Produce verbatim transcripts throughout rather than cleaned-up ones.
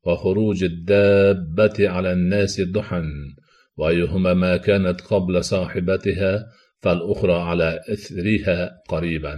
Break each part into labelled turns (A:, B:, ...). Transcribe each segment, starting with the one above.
A: وخروج الدابة على الناس ضحى وأيهما ما كانت قبل صاحبتها فالأخرى على إثرها قريبا.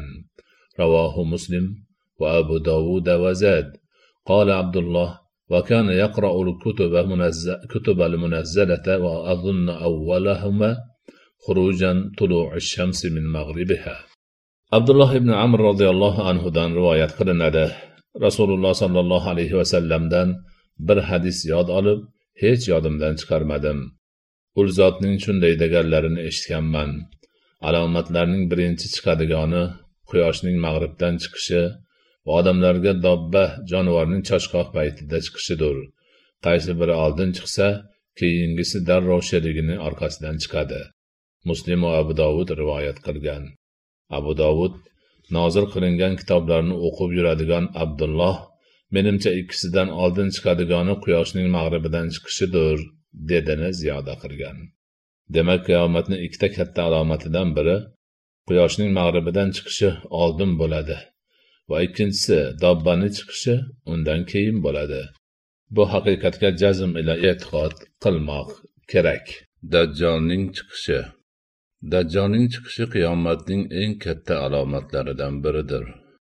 A: رواه مسلم وأبو داود وزاد. قال عبد الله: وكان يقرأ الكتب منزل كتب المنزلة وأظن أولهما خروجا طلوع الشمس من مغربها. عبد الله بن عمرو رضي الله عنه دان روايات qilinadi. Rasululloh sallallohu alayhi va sallamdan bir hadis yod olib, hech yodimdan chiqarmadim. Ul zotning shunday deganlarini eshitganman. Alomatlarning birinchi chiqadigani quyoshning mag'ribdan chiqishi va odamlarga dobba jonivorning choshqoq paytida chiqishidir. Qaysi biri oldin chiqsa, keyingisi darrov sherigining orqasidan chiqadi. Muslim va Abu Dovud rivoyat qilgan. Abu Dovud nozil qilingan kitoblarni o'qib yuradigan Abdulloh, menimcha ikkisidan oldin chiqadigani quyoshning mag'ribidan chiqishidir, dedini ziyoda qilgan. Demak, qiyomatning ikkita katta alomatidan biri quyoshning mag'ribidan chiqishi oldin bo'ladi va ikkinchisi dobbani chiqishi undan keyin bo'ladi. Bu haqiqatga jazm ila e'tiqod qilmoq kerak. Dajjolning chiqishi. Dajjolning chiqishi qiyomatning eng katta alomatlaridan biridir.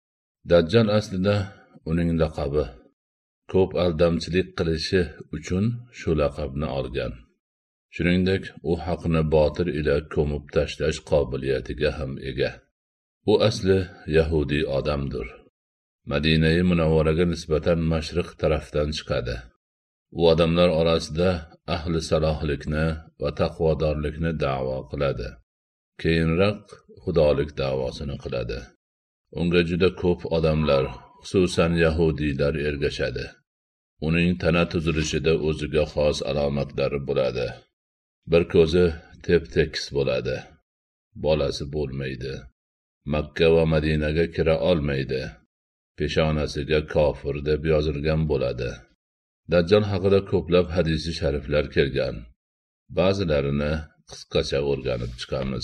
A: Dajjal aslida uning laqabi. Ko'p aldamchilik qilishi uchun shu laqabni olgan. Shuningdek, u haqni botil ila ko'mib tashlash qobiliyatiga ham ega. U asli Yahudi odamdir. Madina-i Munawvaraga nisbatan mashriq tarafdan chiqadi. U odamlar orasida ahli salohlikni va taqvodorlikni da'vo qiladi. Keyinroq xudolik da'vosini qiladi. Unga juda ko'p odamlar, xususan yahudiylar ergashadi. Uning tana tuzilishida o'ziga xos alomatlari bo'ladi. Bir ko'zi tep-tekis bo'ladi. Bolasi bo'lmaydi. Makka va Madinaga kira olmaydi. Peshonasiga kofir deb yozilgan bo'ladi. Dajjal haqida ko'plab hadisi shariflar kelgan. Ba'zilarini qisqacha o'rganib chiqamiz.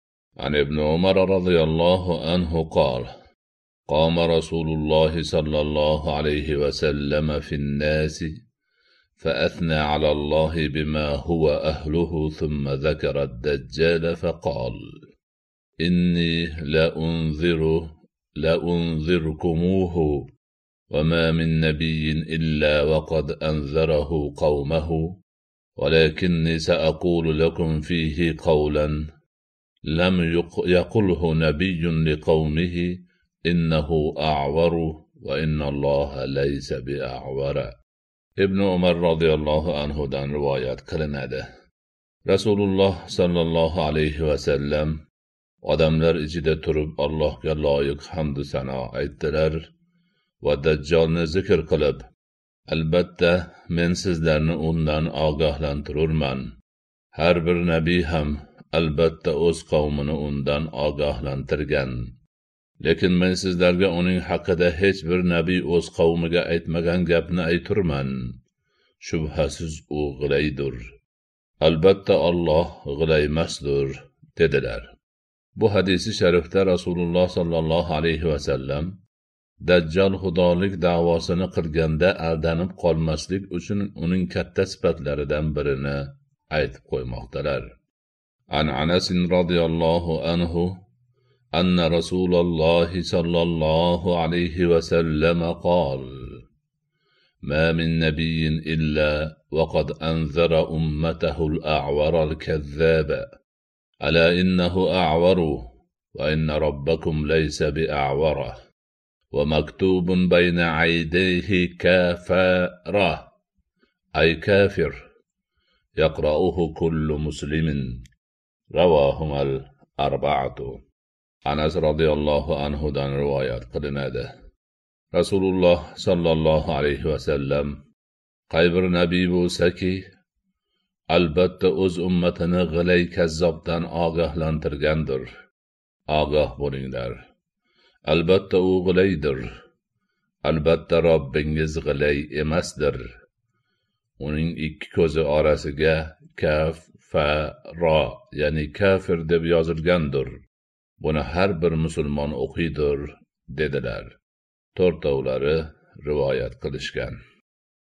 A: An ibn Umar radhiyallohu anhu qol: قام رسول الله صلى الله عليه وسلم في الناس فأثنى على الله بما هو أهله ثم ذكر الدجال فقال: إني لأنذر لأنذركموه وما من نبي إلا وقد أنذره قومه ولكني سأقول لكم فيه قولا لم يقله نبي لقومه إنه أعور وإن الله ليس بأعور. Ibn Umar radhiyallohu anhu dan rivoyat qilinadi. Rasululloh sallallohu alayhi va sallam odamlar ichida turib Allohga loyiq hamd va sano aytdilar va Dajjolni zikr qilib: albatta men sizlarni undan ogohlantirurman. Har bir nabiy ham albatta o'z qavmini undan ogohlantirgan. Lekin men sizlarga uning haqida hech bir nabiy o'z qavmiga aytmagan gapni ayturman. Shubhasiz u g'ilaydir. Albatta Alloh g'ilaymasdir, dedilar. Bu hadisi sharifda Rasululloh sallallohu alayhi va sallam Dajjal xudolik da'vosini qilganda aldanib qolmaslik uchun uning katta sifatlaridan birini aytib qo'ymoqdalar. An Anas radhiyallohu anhu أن رسول الله صلى الله عليه وسلم قال: ما من نبي إلا وقد أنذر أمته الأعور الكذاب ألا إنه أعور وإن ربكم ليس بأعوره ومكتوب بين عيديه كافرة أي كافر يقرأه كل مسلم. رواهما الأربعة. Anas radhiyallohu anhu dan rivoyat qilinadi. Rasululloh sallallohu alayhi va sallam qay bir nabiy bo'lsa-ki, albatta o'z ummatini g'ilay kazzobdan ogohlantirgandir. Ogoh bo'linglar. Albatta u g'ilaydir. Albatta Robbingiz g'ilay emasdir. Uning ikki ko'zi orasiga kaf fa ro, ya'ni kafir deb yozilgandir. Buni har bir musulmon o'qiydir, dedilar. To'rtovlari rivoyat qilishgan.